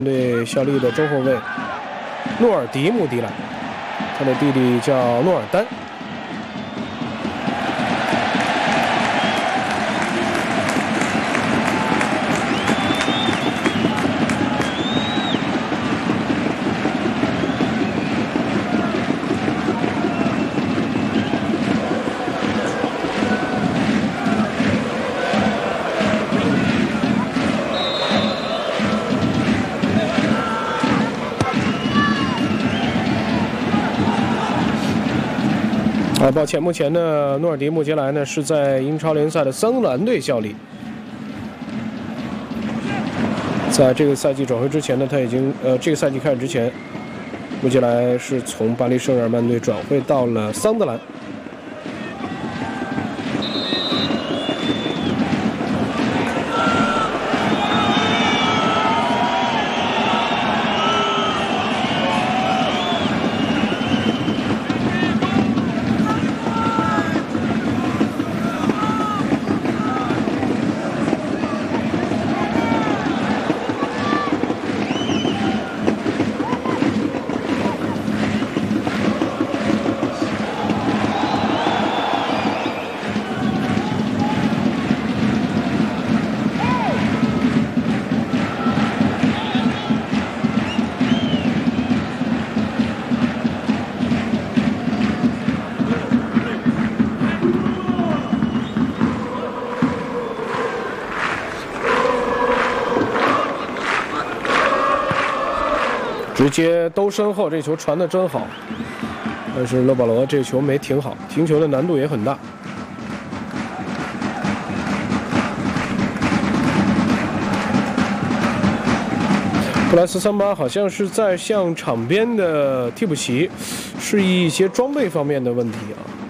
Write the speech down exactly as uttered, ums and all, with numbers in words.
队效力的中后卫诺尔迪姆迪来，他的弟弟叫诺尔丹。 啊，抱歉，目前呢，诺尔迪穆杰莱呢是在英超联赛的桑德兰队效力。在这个赛季转会之前呢，他已经呃，这个赛季开始之前，穆杰莱是从巴黎圣日耳曼队转会到了桑德兰。 直接兜身后，这球传得真好，但是勒保罗这球没停好，停球的难度也很大。布莱斯桑巴好像是在向场边的替补席示意一些装备方面的问题啊。